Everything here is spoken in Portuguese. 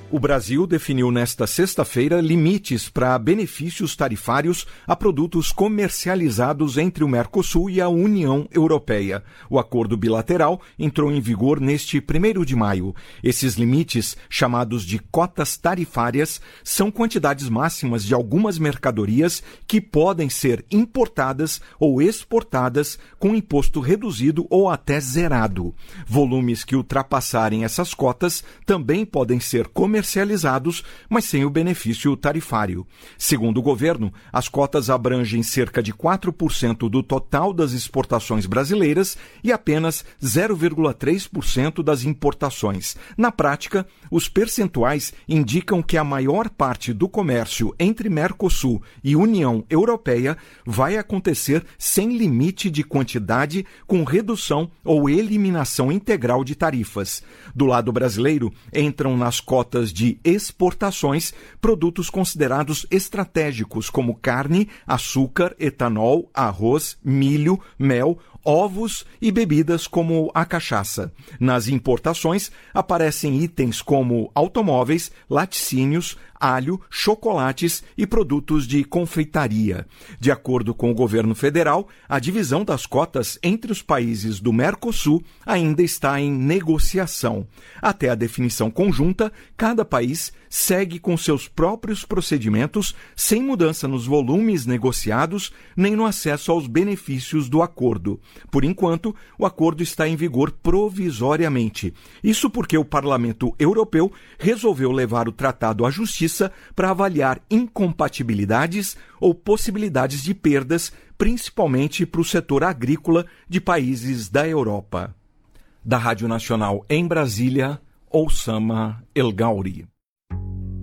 O Brasil definiu nesta sexta-feira limites para benefícios tarifários a produtos comercializados entre o Mercosul e a União Europeia. O acordo bilateral entrou em vigor neste 1º de maio. Esses limites, chamados de cotas tarifárias, são quantidades máximas de algumas mercadorias que podem ser importadas ou exportadas com imposto reduzido ou até zerado. Volumes que ultrapassarem essas cotas também podem ser comercializados, mas sem o benefício tarifário. Segundo o governo, as cotas abrangem cerca de 4% do total das exportações brasileiras e apenas 0,3% das importações. Na prática, os percentuais indicam que a maior parte do comércio entre Mercosul e União Europeia vai acontecer sem limite de quantidade, com redução ou eliminação integral de tarifas. Do lado brasileiro, entram nas cotas de exportações produtos considerados estratégicos como carne, açúcar, etanol, arroz, milho, mel, ovos e bebidas como a cachaça. Nas importações aparecem itens como automóveis, laticínios, alho, chocolates e produtos de confeitaria. De acordo com o governo federal, a divisão das cotas entre os países do Mercosul ainda está em negociação. Até a definição conjunta, cada país segue com seus próprios procedimentos, sem mudança nos volumes negociados nem no acesso aos benefícios do acordo. Por enquanto, o acordo está em vigor provisoriamente. Isso porque o Parlamento Europeu resolveu levar o tratado à justiça para avaliar incompatibilidades ou possibilidades de perdas, principalmente para o setor agrícola de países da Europa. Da Rádio Nacional em Brasília, Oussama El Gauri.